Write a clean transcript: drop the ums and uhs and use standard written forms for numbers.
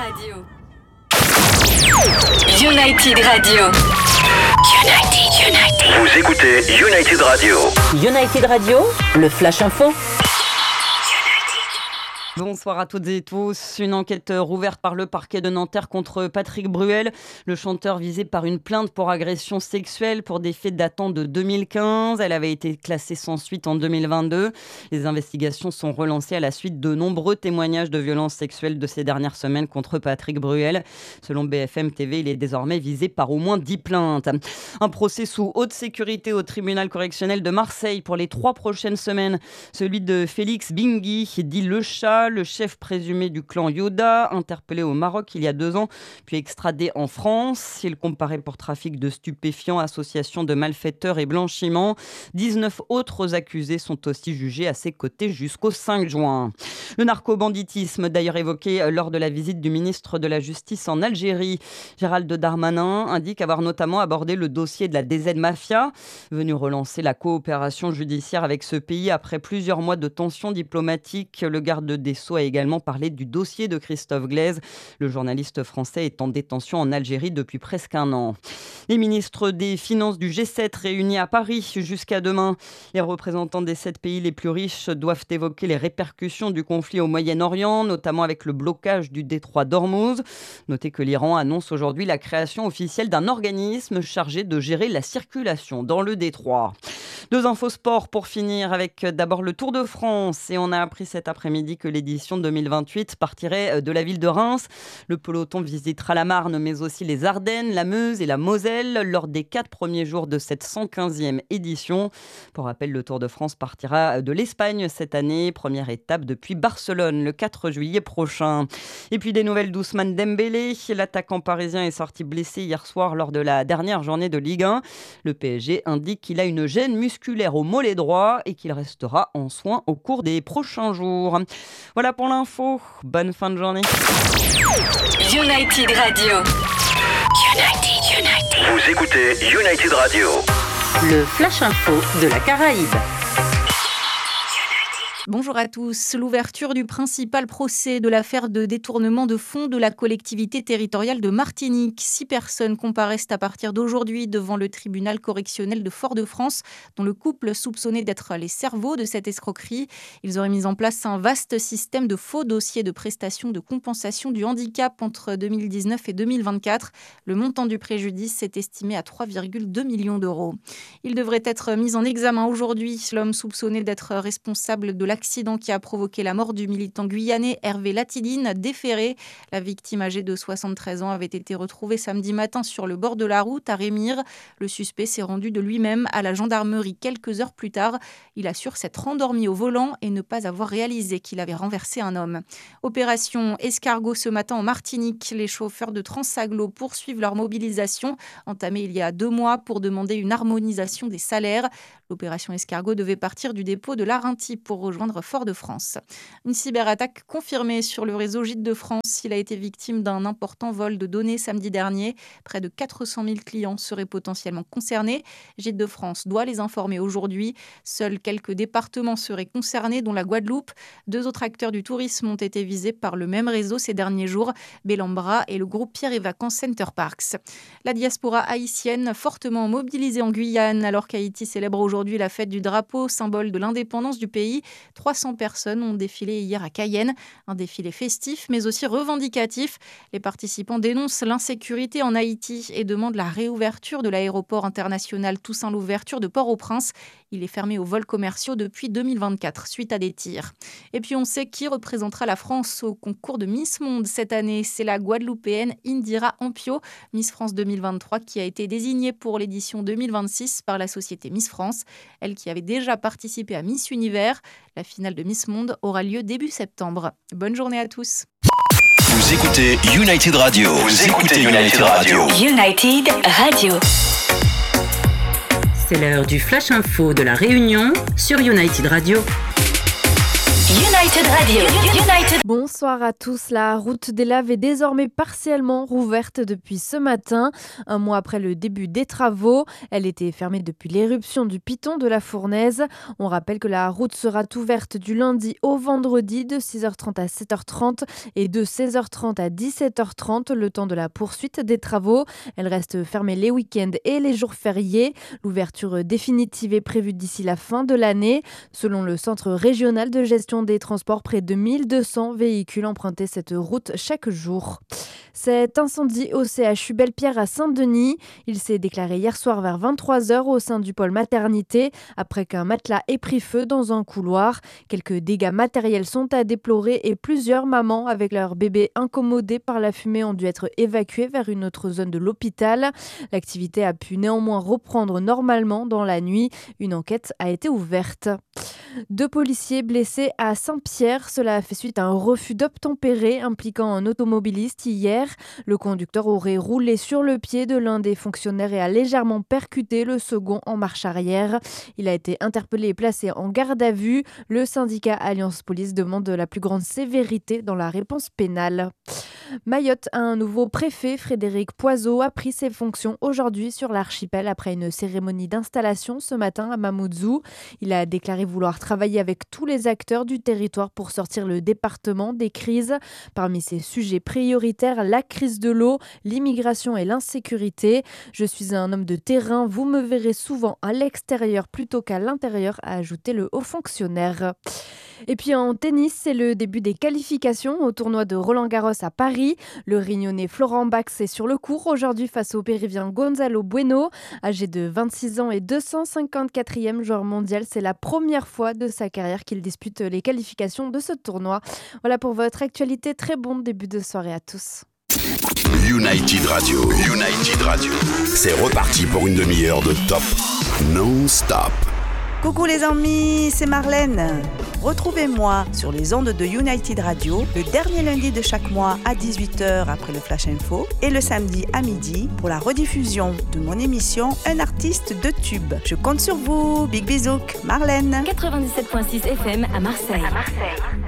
Radio. United Radio. United. Vous écoutez United Radio. United Radio, le Flash Info. Bonsoir à toutes et tous. Une enquête rouverte par le parquet de Nanterre contre Patrick Bruel, le chanteur visé par une plainte pour agression sexuelle pour des faits datant de 2015. Elle avait été classée sans suite en 2022. Les investigations sont relancées à la suite de nombreux témoignages de violences sexuelles de ces dernières semaines contre Patrick Bruel. Selon BFM TV, il est désormais visé par au moins 10 plaintes. Un procès sous haute sécurité au tribunal correctionnel de Marseille pour les 3 prochaines semaines. Celui de Félix Bingui, dit Le Chat, le chef présumé du clan Yoda, interpellé au Maroc il y a 2 ans, puis extradé en France. Il comparaît pour trafic de stupéfiants, association de malfaiteurs et blanchiment. 19 autres accusés sont aussi jugés à ses côtés jusqu'au 5 juin. Le narcobanditisme, d'ailleurs évoqué lors de la visite du ministre de la Justice en Algérie. Gérald Darmanin indique avoir notamment abordé le dossier de la DZ Mafia, venu relancer la coopération judiciaire avec ce pays après plusieurs mois de tensions diplomatiques. Le garde des Sceaux a également parlé du dossier de Christophe Glaise. Le journaliste français est en détention en Algérie depuis presque 1 an. Les ministres des Finances du G7 réunis à Paris jusqu'à demain. Les représentants des 7 pays les plus riches doivent évoquer les répercussions du conflit au Moyen-Orient, notamment avec le blocage du détroit d'Ormuz. Notez que l'Iran annonce aujourd'hui la création officielle d'un organisme chargé de gérer la circulation dans le détroit. 2 infos sport pour finir avec d'abord le Tour de France. Et on a appris cet après-midi que l'édition 2028 partirait de la ville de Reims. Le peloton visitera la Marne, mais aussi les Ardennes, la Meuse et la Moselle lors des 4 premiers jours de cette 115e édition. Pour rappel, le Tour de France partira de l'Espagne cette année. Première étape depuis Barcelone le 4 juillet prochain. Et puis des nouvelles d'Ousmane Dembélé. L'attaquant parisien est sorti blessé hier soir lors de la dernière journée de Ligue 1. Le PSG indique qu'il a une gêne musculaire au mollet droit et qu'il restera en soins au cours des prochains jours. Voilà pour l'info. Bonne fin de journée. United Radio. United. Vous écoutez United Radio. Le Flash Info de la Caraïbe. Bonjour à tous. L'ouverture du principal procès de l'affaire de détournement de fonds de la collectivité territoriale de Martinique. 6 personnes comparaissent à partir d'aujourd'hui devant le tribunal correctionnel de Fort-de-France, dont le couple soupçonné d'être les cerveaux de cette escroquerie. Ils auraient mis en place un vaste système de faux dossiers de prestations de compensation du handicap entre 2019 et 2024. Le montant du préjudice est estimé à 3,2 millions d'euros. Il devrait être mis en examen aujourd'hui. L'homme soupçonné d'être responsable de l'accident qui a provoqué la mort du militant guyanais Hervé Latidine, déféré. La victime âgée de 73 ans avait été retrouvée samedi matin sur le bord de la route à Rémire. Le suspect s'est rendu de lui-même à la gendarmerie quelques heures plus tard. Il assure s'être rendormi au volant et ne pas avoir réalisé qu'il avait renversé un homme. Opération escargot ce matin en Martinique. Les chauffeurs de Transaglo poursuivent leur mobilisation, entamée il y a 2 mois pour demander une harmonisation des salaires. L'opération escargot devait partir du dépôt de Larentie pour rejoindre Fort-de-France. Une cyberattaque confirmée sur le réseau Gîtes de France. Il a été victime d'un important vol de données samedi dernier. Près de 400 000 clients seraient potentiellement concernés. Gîtes de France doit les informer aujourd'hui. Seuls quelques départements seraient concernés, dont la Guadeloupe. 2 autres acteurs du tourisme ont été visés par le même réseau ces derniers jours, Bellambra et le groupe Pierre et Vacances Center Parks. La diaspora haïtienne fortement mobilisée en Guyane, alors qu'Haïti célèbre aujourd'hui la fête du drapeau, symbole de l'indépendance du pays. 300 personnes ont défilé hier à Cayenne. Un défilé festif, mais aussi revendicatif. Les participants dénoncent l'insécurité en Haïti et demandent la réouverture de l'aéroport international Toussaint-Louverture de Port-au-Prince. Il est fermé aux vols commerciaux depuis 2024, suite à des tirs. Et puis on sait qui représentera la France au concours de Miss Monde cette année. C'est la Guadeloupéenne Indira Ampio, Miss France 2023, qui a été désignée pour l'édition 2026 par la société Miss France. Elle qui avait déjà participé à Miss Univers. La finale de Miss Monde aura lieu début septembre. Bonne journée à tous. Vous écoutez United Radio. Vous écoutez United Radio. United Radio. C'est l'heure du Flash Info de la Réunion sur United Radio. United Radio. United. Bonsoir à tous. La route des Laves est désormais partiellement rouverte depuis ce matin. Un mois après le début des travaux, elle était fermée depuis l'éruption du piton de la Fournaise. On rappelle que la route sera ouverte du lundi au vendredi de 6h30 à 7h30 et de 16h30 à 17h30, le temps de la poursuite des travaux. Elle reste fermée les week-ends et les jours fériés. L'ouverture définitive est prévue d'ici la fin de l'année. Selon le Centre régional de gestion des transports, près de 1200 véhicules empruntaient cette route chaque jour. Cet incendie au CHU Belle-Pierre à Saint-Denis, il s'est déclaré hier soir vers 23h au sein du pôle maternité après qu'un matelas ait pris feu dans un couloir. Quelques dégâts matériels sont à déplorer et plusieurs mamans avec leur bébé incommodés par la fumée ont dû être évacuées vers une autre zone de l'hôpital. L'activité a pu néanmoins reprendre normalement dans la nuit. Une enquête a été ouverte. 2 policiers blessés à Saint-Pierre. Cela a fait suite à un refus d'obtempérer impliquant un automobiliste hier. Le conducteur aurait roulé sur le pied de l'un des fonctionnaires et a légèrement percuté le second en marche arrière. Il a été interpellé et placé en garde à vue. Le syndicat Alliance Police demande la plus grande sévérité dans la réponse pénale. Mayotte a un nouveau préfet. Frédéric Poiseau a pris ses fonctions aujourd'hui sur l'archipel après une cérémonie d'installation ce matin à Mamoudzou. Il a déclaré vouloir travailler avec tous les acteurs du territoire pour sortir le département des crises. Parmi ses sujets prioritaires, la crise de l'eau, l'immigration et l'insécurité. Je suis un homme de terrain, vous me verrez souvent à l'extérieur plutôt qu'à l'intérieur, a ajouté le haut fonctionnaire. Et puis en tennis, c'est le début des qualifications au tournoi de Roland-Garros à Paris. Le Rignonnais Florent Bax est sur le court aujourd'hui face au Péruvien Gonzalo Bueno. Âgé de 26 ans et 254e joueur mondial, c'est la première fois de sa carrière qu'il dispute les qualifications de ce tournoi. Voilà pour votre actualité. Très bon début de soirée à tous. United Radio. United Radio. C'est reparti pour une demi-heure de top non-stop. Coucou les amis, c'est Marlène. Retrouvez-moi sur les ondes de United Radio le dernier lundi de chaque mois à 18h après le Flash Info et le samedi à midi pour la rediffusion de mon émission Un artiste de tube. Je compte sur vous. Big bisous, Marlène. 97.6 FM à Marseille.